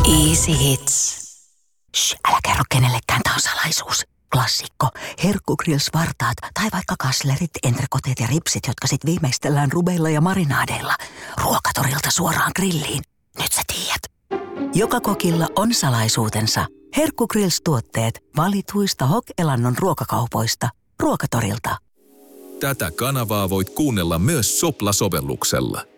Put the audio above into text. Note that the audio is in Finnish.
Easy Hits. Shh, älä kerro kenellekään, tää on salaisuus. Klassikko. Herkkugrills vartaat tai vaikka kaslerit, entrekoteet ja ripsit, jotka sit viimeistellään rubeilla ja marinaadeilla. Ruokatorilta suoraan grilliin. Nyt sä tiedät. Joka kokilla on salaisuutensa. Herkkugrills-tuotteet valituista Hok-Elannon ruokakaupoista. Ruokatorilta. Tätä kanavaa voit kuunnella myös Sopla-sovelluksella.